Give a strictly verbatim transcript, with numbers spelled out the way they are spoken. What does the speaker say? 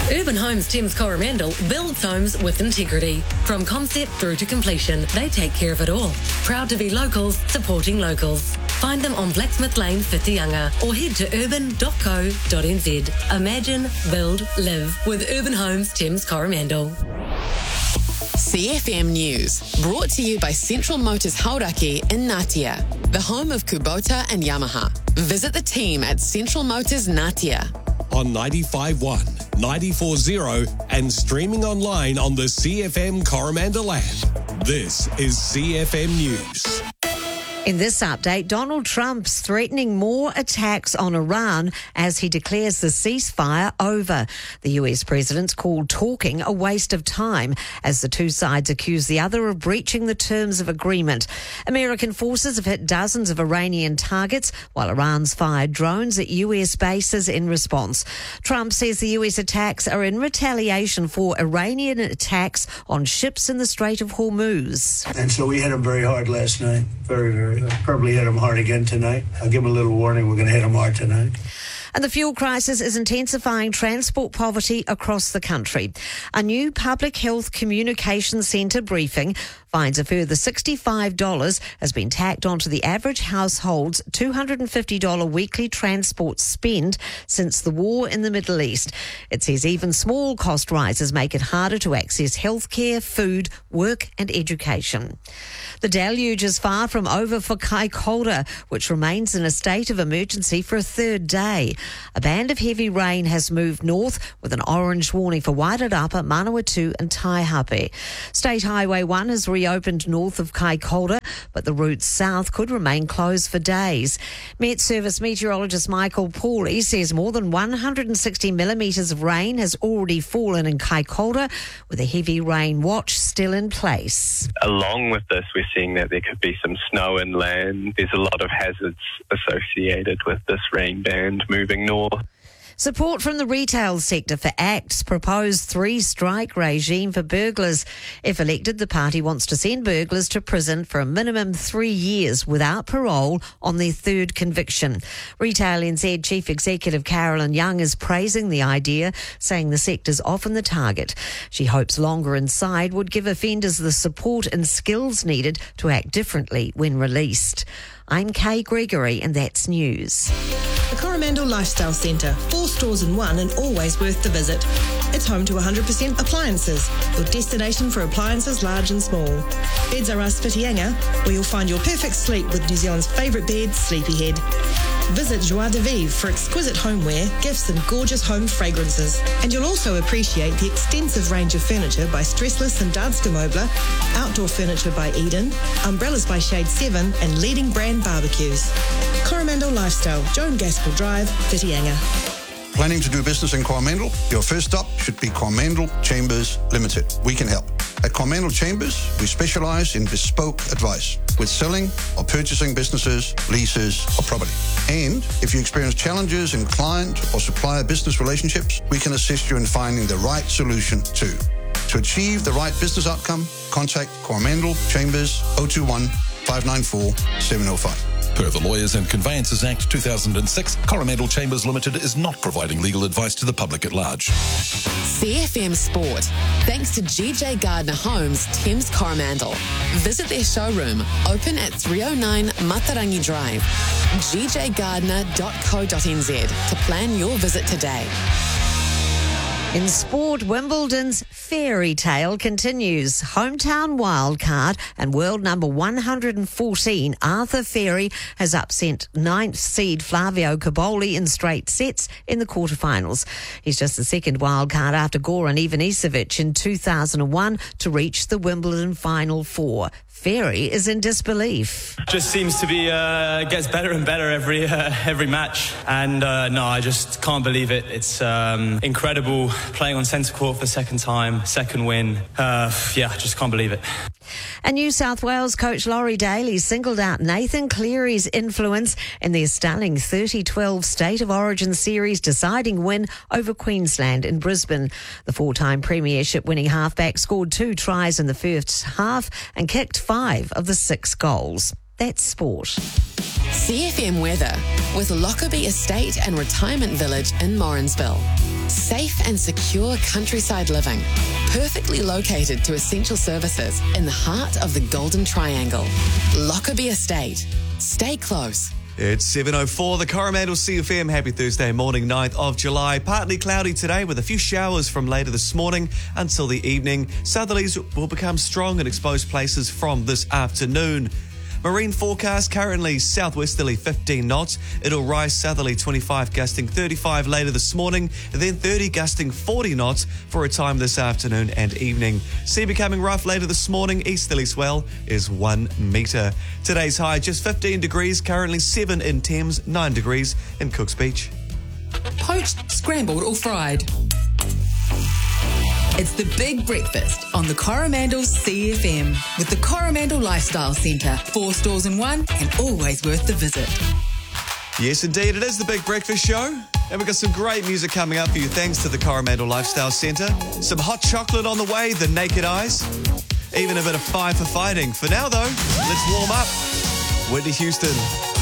Urban Homes Thames Coromandel builds homes with integrity. From concept through to completion, they take care of it all. Proud to be locals, supporting locals. Find them on Blacksmith Lane, Whitianga, or head to urban dot co dot n z. Imagine, build, live with Urban Homes Thames Coromandel. C F M News, brought to you by Central Motors Hauraki in Ngatea, the home of Kubota and Yamaha. Visit the team at Central Motors Ngatea. On ninety-five point one, ninety-four point zero and streaming online on the C F M Coromandel app. This is C F M News. In this update, Donald Trump's threatening more attacks on Iran as he declares the ceasefire over. The U S president's called talking a waste of time as the two sides accuse the other of breaching the terms of agreement. American forces have hit dozens of Iranian targets while Iran's fired drones at U S bases in response. Trump says the U S attacks are in retaliation for Iranian attacks on ships in the Strait of Hormuz. And so we hit them very hard last night. Very, very Probably hit them hard again tonight. I'll give them a little warning. We're going to hit them hard tonight. And the fuel crisis is intensifying transport poverty across the country. A new Public Health Communications Centre briefing finds a further sixty-five dollars has been tacked onto the average household's two hundred fifty dollars weekly transport spend since the war in the Middle East. It says even small cost rises make it harder to access healthcare, food, work and education. The deluge is far from over for Kaikoura, which remains in a state of emergency for a third day. A band of heavy rain has moved north with an orange warning for Wairarapa, Manawatu and Taihape. State Highway one has reopened north of Kaikoura, but the route south could remain closed for days. Met Service meteorologist Michael Pauly says more than one hundred sixty millimetres of rain has already fallen in Kaikoura, with a heavy rain watch still in place. Along with this, we're seeing that there could be some snow inland. There's a lot of hazards associated with this rain band moving north. Support from the retail sector for ACT's proposed three-strike regime for burglars. If elected, the party wants to send burglars to prison for a minimum three years without parole on their third conviction. Retail N Z Chief Executive Carolyn Young is praising the idea, saying the sector's often the target. She hopes longer inside would give offenders the support and skills needed to act differently when released. I'm Kay Gregory, and that's news. The Coromandel Lifestyle Centre, four stores in one and always worth the visit. It's home to one hundred percent appliances, your destination for appliances large and small. Beds R Us Whitianga, where you'll find your perfect sleep with New Zealand's favourite bed, Sleepyhead. Visit Joie de Vivre for exquisite homeware, gifts and gorgeous home fragrances. And you'll also appreciate the extensive range of furniture by Stressless and Danske Möbler, outdoor furniture by Eden, umbrellas by Shade seven and leading brand barbecues. Coromandel Lifestyle, Joan Gaskell Drive, Whitianga. Planning to do business in Coromandel? Your first stop should be Coromandel Chambers Limited. We can help. At Coromandel Chambers, we specialise in bespoke advice with selling or purchasing businesses, leases or property. And if you experience challenges in client or supplier business relationships, we can assist you in finding the right solution too. To achieve the right business outcome, contact Coromandel Chambers oh two one, five nine four, seven oh five. Per the Lawyers and Conveyancers Act two thousand six, Coromandel Chambers Limited is not providing legal advice to the public at large. C F M Sport, thanks to G J Gardner Homes, Thames Coromandel. Visit their showroom, open at three oh nine Matarangi Drive, g j gardner dot co dot n z to plan your visit today. In sport, Wimbledon's fairy tale continues. Hometown wildcard and world number one hundred fourteen, Arthur Ferry, has upset ninth seed Flavio Caboli in straight sets in the quarterfinals. He's just the second wildcard after Goran Ivanisevic in two thousand one to reach the Wimbledon Final Four. Ferry is in disbelief. Just seems to be, uh, gets better and better every uh, every match. And uh, no, I just can't believe it. It's um, incredible playing on centre court for the second time, second win. Uh, yeah, just can't believe it. And New South Wales coach Laurie Daly singled out Nathan Cleary's influence in their stunning thirty twelve State of Origin Series deciding win over Queensland in Brisbane. The four-time premiership winning halfback scored two tries in the first half and kicked five of the six goals. That's sport. C F M weather with Lockerbie Estate and Retirement Village in Morrinsville. Safe and secure countryside living, perfectly located to essential services in the heart of the Golden Triangle. Lockerbie Estate. Stay close. It's seven oh four, the Coromandel C F M. Happy Thursday morning, ninth of July. Partly cloudy today with a few showers from later this morning until the evening. Southerlies will become strong in exposed places from this afternoon. Marine forecast currently southwesterly fifteen knots. It'll rise southerly twenty-five, gusting thirty-five later this morning, then thirty, gusting forty knots for a time this afternoon and evening. Sea becoming rough later this morning. Easterly swell is one metre. Today's high just fifteen degrees, currently seven in Thames, nine degrees in Cooks Beach. Poached, scrambled or fried. It's the Big Breakfast on the Coromandel C F M with the Coromandel Lifestyle Centre. Four stores in one and always worth the visit. Yes, indeed, it is the Big Breakfast Show. And we've got some great music coming up for you thanks to the Coromandel Lifestyle Centre. Some hot chocolate on the way, the Naked Eyes. Even a bit of Fire for Fighting. For now, though, let's warm up. Whitney Houston.